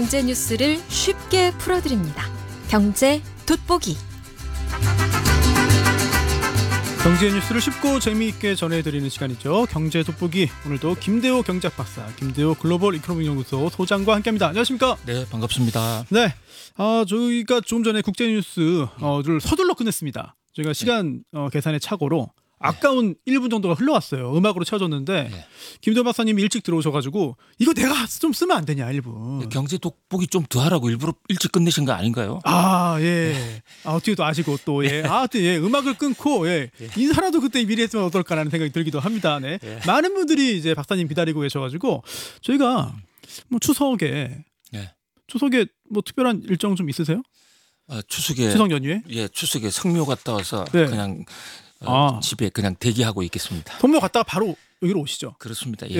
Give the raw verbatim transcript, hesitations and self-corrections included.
경제 뉴스를 쉽게 풀어드립니다. 경제 돋보기. 경제 뉴스를 쉽고 재미있게 전해드리는 시간이죠. 경제 돋보기. 오늘도 김대호 경제학 박사, 김대호 글로벌 이코노믹 연구소 소장과 함께합니다. 안녕하십니까? 네, 반갑습니다. 네, 아 저희가 조금 전에 국제 뉴스를 서둘러 끝냈습니다. 저희가 시간 어, 계산의 착오로 아까운 일 분 정도가 흘러왔어요. 음악으로 채워졌는데 네. 김대호 박사님이 일찍 들어오셔가지고 이거 내가 좀 쓰면 안 되냐 일 분. 경제 돋보기 좀 더 하라고 일부러 일찍 끝내신 거 아닌가요? 아, 예. 아, 어떻게 또 아시고 또, 예. 아, 또, 예. 음악을 끊고, 예. 인사라도 그때 미리 했으면 어떨까라는 생각이 들기도 합니다. 네. 예. 많은 분들이 이제 박사님 기다리고 계셔가지고, 저희가 뭐 추석에, 네. 추석에 뭐 특별한 일정 좀 있으세요? 아, 추석에 추석 연휴에? 예, 추석에 성묘 갔다 와서 네. 그냥 어, 아. 집에 그냥 대기하고 있겠습니다. 성묘 갔다가 바로 여기로 오시죠. 그렇습니다. 예.